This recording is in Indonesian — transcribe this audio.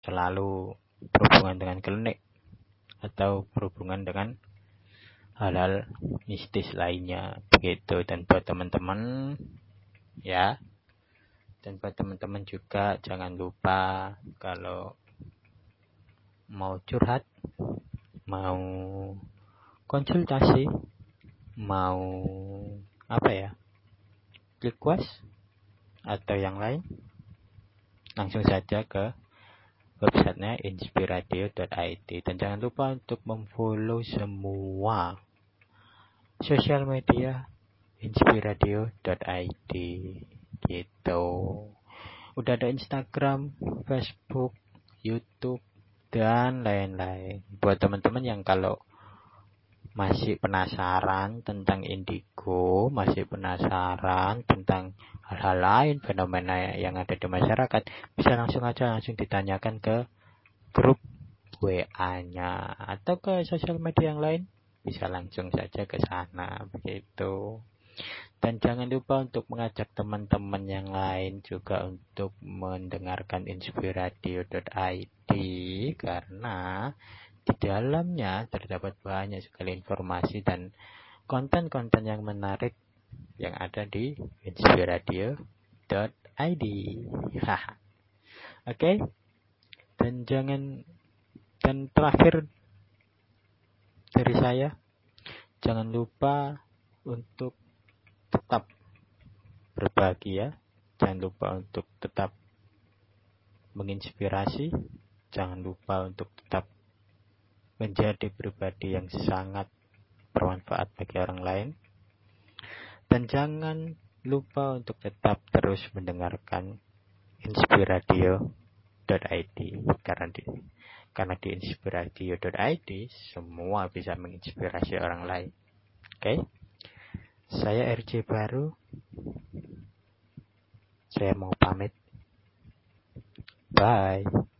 selalu berhubungan dengan klinik atau berhubungan dengan hal-hal mistis lainnya begitu. Dan buat teman-teman ya, dan buat teman-teman juga jangan lupa kalau mau curhat, mau konsultasi, mau request atau yang lain, langsung saja ke websitenya inspiradio.id. Dan jangan lupa untuk memfollow semua sosial media inspiradio.id gitu. Udah ada Instagram, Facebook, YouTube, dan lain-lain. Buat teman-teman yang kalau masih penasaran tentang indigo, masih penasaran tentang hal-hal lain, fenomena yang ada di masyarakat, bisa langsung ditanyakan ke grup WA-nya atau ke sosial media yang lain, bisa langsung saja ke sana begitu. Dan jangan lupa untuk mengajak teman-teman yang lain juga untuk mendengarkan inspiradio.id, karena di dalamnya terdapat banyak sekali informasi dan konten-konten yang menarik yang ada di inspiradio.id. Oke? Dan terakhir dari saya, jangan lupa untuk tetap berbagi ya. Jangan lupa untuk tetap menginspirasi. Jangan lupa untuk tetap menjadi pribadi yang sangat bermanfaat bagi orang lain. Dan jangan lupa untuk tetap terus mendengarkan inspiradio.id, karena di inspiradio.id semua bisa menginspirasi orang lain. Oke? Saya RJ Baru. Saya mau pamit. Bye.